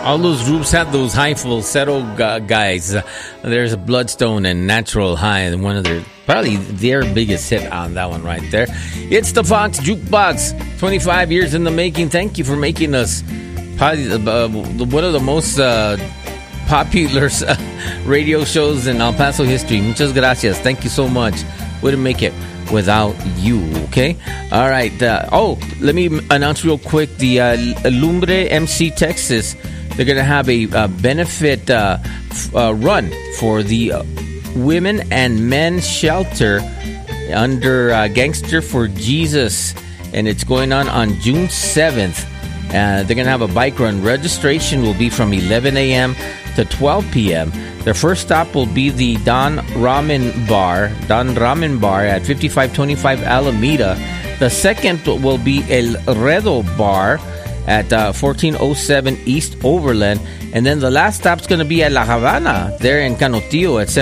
All those groups have those high falsetto guys. There's Bloodstone and Natural High, and one of their, probably their biggest hit on that one right there. It's the Fox Jukebox, 25 years in the making. Thank you for making us probably one of the most popular radio shows in El Paso history. Muchas gracias. Thank you so much. Wouldn't make it without you, okay? All right. Let me announce real quick. The Lumbre MC Texas, they're going to have a benefit run for the women and men shelter under Gangster for Jesus. And it's going on June 7th. They're going to have a bike run. Registration will be from 11 a.m. to 12 p.m. Their first stop will be the Don Ramen Bar at 5525 Alameda. The second will be El Redo Bar at 1407 East Overland. And then the last stop's going to be at La Habana, there in Canotillo at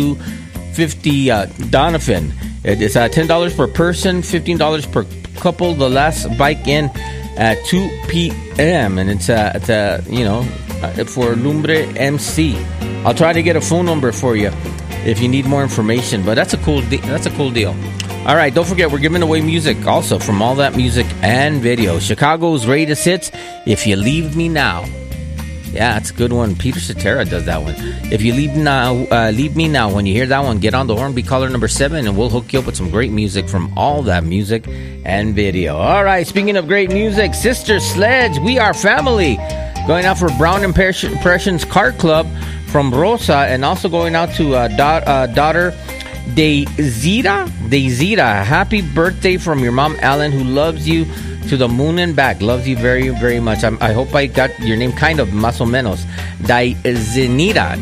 7250 Donovan. It's $10 per person, $15 per couple. The last bike in at 2 p.m. And it's for Lumbre MC. I'll try to get a phone number for you if you need more information. But that's a cool deal. All right, don't forget, we're giving away music also from All That Music and Video. Chicago's greatest hits, If You Leave Me Now. Yeah, that's a good one. Peter Cetera does that one. If You Leave Me Now. When you hear that one, get on the horn, be caller number 7, and we'll hook you up with some great music from All That Music and Video. All right, speaking of great music, Sister Sledge, We Are Family. Going out for Brown Impressions Car Club from Rosa, and also going out to daughter Daisita. Happy birthday from your mom, Ellen, who loves you to the moon and back. Loves you very, very much. I hope I got your name kind of más o menos. Daizenita.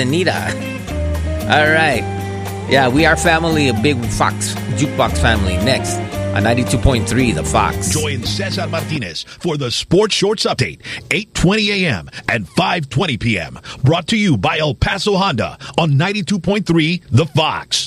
All right. Yeah, We Are Family, a big Fox Jukebox family. Next on 92.3, The Fox. Join Cesar Martinez for the Sports Shorts Update, 8:20 a.m. and 5:20 p.m. Brought to you by El Paso Honda on 92.3, The Fox.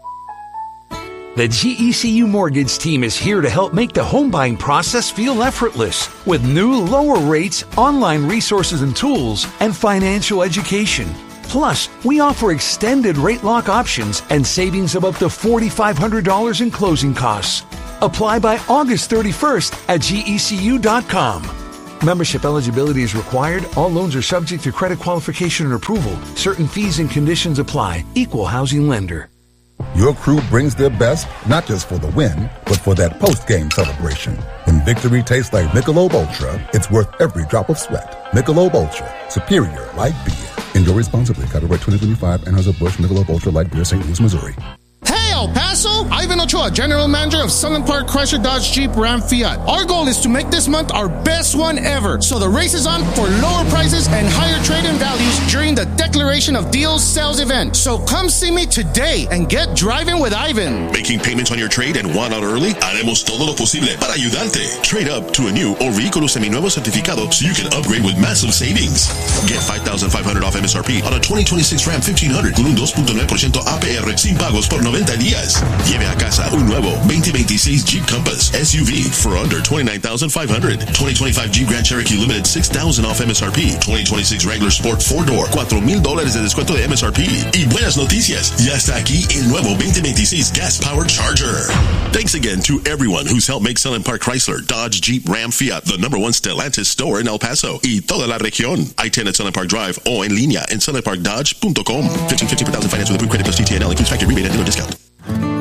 The GECU Mortgage team is here to help make the home buying process feel effortless with new lower rates, online resources and tools, and financial education. Plus, we offer extended rate lock options and savings of up to $4,500 in closing costs. Apply by August 31st at GECU.com. Membership eligibility is required. All loans are subject to credit qualification and approval. Certain fees and conditions apply. Equal housing lender. Your crew brings their best, not just for the win, but for that post-game celebration. When victory tastes like Michelob Ultra, it's worth every drop of sweat. Michelob Ultra, superior light beer. Enjoy responsibly. Copyright 2025, Anheuser-Busch Michelob Ultra Light Beer, St. Louis, Missouri. Hey, El Paso! Ivan Ochoa, General Manager of Sunland Park Chrysler Dodge Jeep Ram Fiat. Our goal is to make this month our best one ever. So the race is on for lower prices and higher trade-in values during the Declaration of Deals sales event. So come see me today and get driving with Ivan. Making payments on your trade and want out early? Haremos todo lo posible para ayudarte. Trade up to a new or vehículo seminuevo certificado so you can upgrade with massive savings. Get $5,500 off MSRP on a 2026 Ram 1500 con un 2.9% APR sin pagos por 90 días. Lleve a casa un nuevo 2026 Jeep Compass SUV for under $29,500. 2025 Jeep Grand Cherokee Limited $6,000 off MSRP. 2026 Wrangler Sport 4-Door $4,000 de descuento de MSRP. Y buenas noticias, ya está aquí el nuevo 2026 Gas Powered Charger. Thanks again to everyone who's helped make Sunland Park Chrysler, Dodge, Jeep, Ram, Fiat the #1 Stellantis store in El Paso y toda la región. I-10 at Sunland Park Drive o en línea en sunlandparkdodge.com. 1550 per thousand finance with approved credit plus TTNL includes factory rebate and dealer discount.